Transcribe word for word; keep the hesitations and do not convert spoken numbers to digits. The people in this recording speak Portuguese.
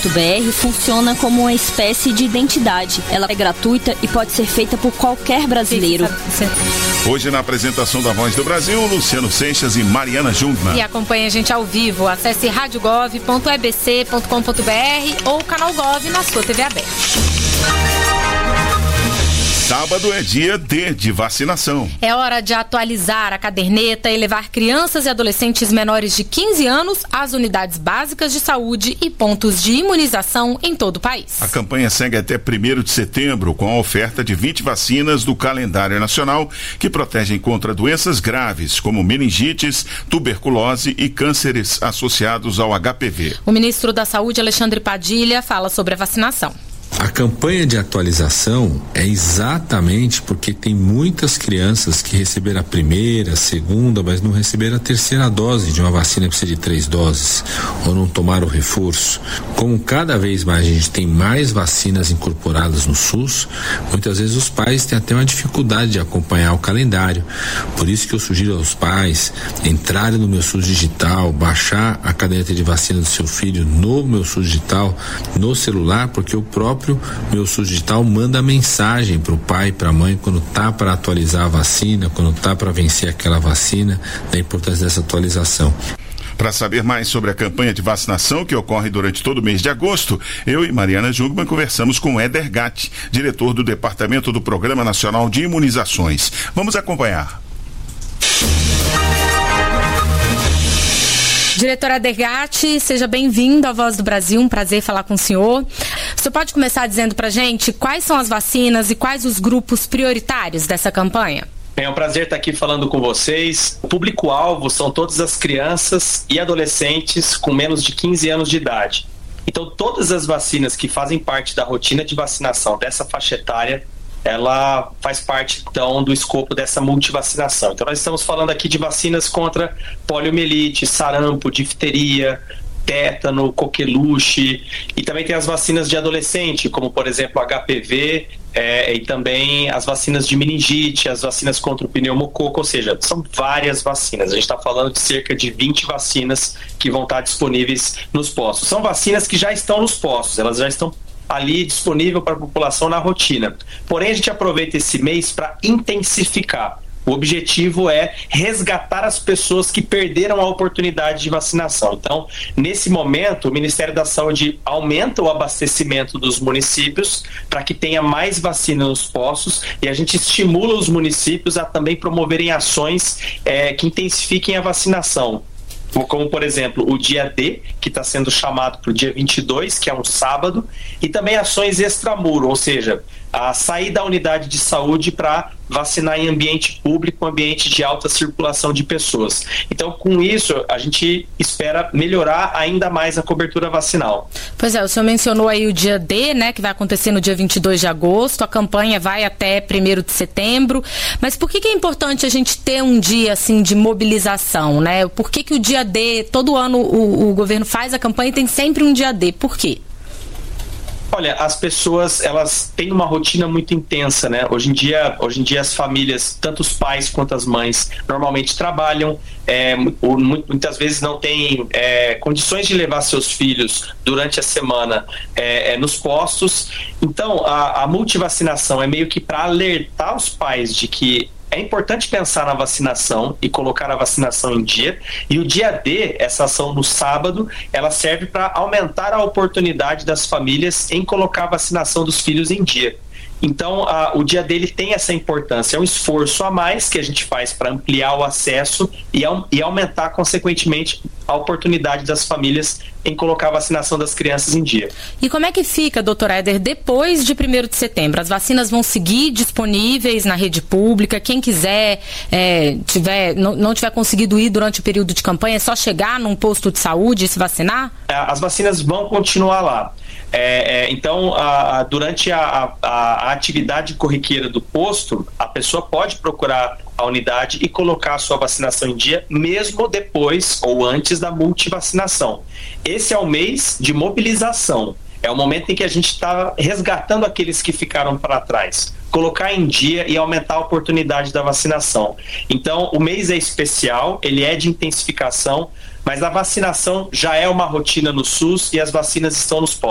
ponto b r funciona como uma espécie de identidade. Ela é gratuita e pode ser feita por qualquer brasileiro. Hoje, na apresentação da Voz do Brasil, Luciano Seixas e Mariana Jungmann. E acompanhe a gente ao vivo. Acesse rádio gov ponto e b c ponto com ponto b r ou o canal Gov na sua T V aberta. Sábado é dia D de vacinação. É hora de atualizar a caderneta e levar crianças e adolescentes menores de quinze anos às unidades básicas de saúde e pontos de imunização em todo o país. A campanha segue até primeiro de setembro com a oferta de vinte vacinas do calendário nacional que protegem contra doenças graves como meningites, tuberculose e cânceres associados ao H P V. O ministro da Saúde, Alexandre Padilha, fala sobre a vacinação. A campanha de atualização é exatamente porque tem muitas crianças que receberam a primeira, a segunda, mas não receberam a terceira dose de uma vacina que precisa de três doses, ou não tomaram o reforço. Como cada vez mais a gente tem mais vacinas incorporadas no SUS, muitas vezes os pais têm até uma dificuldade de acompanhar o calendário. Por isso que eu sugiro aos pais entrarem no Meu SUS Digital, baixar a caderneta de vacina do seu filho no Meu SUS Digital, no celular, porque o próprio Meu SUS Digital manda mensagem para o pai e para a mãe quando tá para atualizar a vacina, quando tá para vencer aquela vacina, da importância dessa atualização. Para saber mais sobre a campanha de vacinação que ocorre durante todo o mês de agosto, eu e Mariana Jungmann conversamos com Éder Gatti, diretor do Departamento do Programa Nacional de Imunizações. Vamos acompanhar. Diretor Éder Gatti, seja bem-vindo à Voz do Brasil, um prazer falar com o senhor. O senhor pode começar dizendo pra gente quais são as vacinas e quais os grupos prioritários dessa campanha? É um prazer estar aqui falando com vocês. O público-alvo são todas as crianças e adolescentes com menos de quinze anos de idade. Então, todas as vacinas que fazem parte da rotina de vacinação dessa faixa etária, ela faz parte, então, do escopo dessa multivacinação. Então, nós estamos falando aqui de vacinas contra poliomielite, sarampo, difteria, tétano, coqueluche, e também tem as vacinas de adolescente, como, por exemplo, H P V, é, e também as vacinas de meningite, as vacinas contra o pneumococo, ou seja, são várias vacinas. A gente está falando de cerca de vinte vacinas que vão estar disponíveis nos postos. São vacinas que já estão nos postos, elas já estão ali disponível para a população na rotina. Porém, a gente aproveita esse mês para intensificar. O objetivo é resgatar as pessoas que perderam a oportunidade de vacinação. Então, nesse momento, o Ministério da Saúde aumenta o abastecimento dos municípios para que tenha mais vacina nos postos, e a gente estimula os municípios a também promoverem ações é, que intensifiquem a vacinação. Como, por exemplo, o dia D, que está sendo chamado para o dia vinte e dois, que é um sábado, e também ações extramuro, ou seja, a sair da unidade de saúde para vacinar em ambiente público, ambiente de alta circulação de pessoas. Então, com isso, a gente espera melhorar ainda mais a cobertura vacinal. Pois é, o senhor mencionou aí o dia D, né, que vai acontecer no dia vinte e dois de agosto, a campanha vai até primeiro de setembro, mas por que que é importante a gente ter um dia, assim, de mobilização, né? Por que que o dia D, todo ano o, o governo faz a campanha e tem sempre um dia D, por quê? Olha, as pessoas, elas têm uma rotina muito intensa, né? Hoje em dia, hoje em dia as famílias, tanto os pais quanto as mães, normalmente trabalham, é, muitas vezes não têm é, condições de levar seus filhos durante a semana é, é, nos postos. Então, a, a multivacinação é meio que para alertar os pais de que é importante pensar na vacinação e colocar a vacinação em dia. E o dia D, essa ação no sábado, ela serve para aumentar a oportunidade das famílias em colocar a vacinação dos filhos em dia. Então, a, o dia dele tem essa importância, é um esforço a mais que a gente faz para ampliar o acesso e, e aumentar, consequentemente, a oportunidade das famílias em colocar a vacinação das crianças em dia. E como é que fica, doutor Éder, depois de primeiro de setembro? As vacinas vão seguir disponíveis na rede pública? Quem quiser, é, tiver, não, não tiver conseguido ir durante o período de campanha, é só chegar num posto de saúde e se vacinar? As vacinas vão continuar lá. É, é, então, a, a, durante a, a, a atividade corriqueira do posto, a pessoa pode procurar a unidade e colocar a sua vacinação em dia, mesmo depois ou antes da multivacinação. Esse é o mês de mobilização. É o momento em que a gente está resgatando aqueles que ficaram para trás, colocar em dia e aumentar a oportunidade da vacinação. Então, o mês é especial, ele é de intensificação, mas a vacinação já é uma rotina no SUS e as vacinas estão nos postos.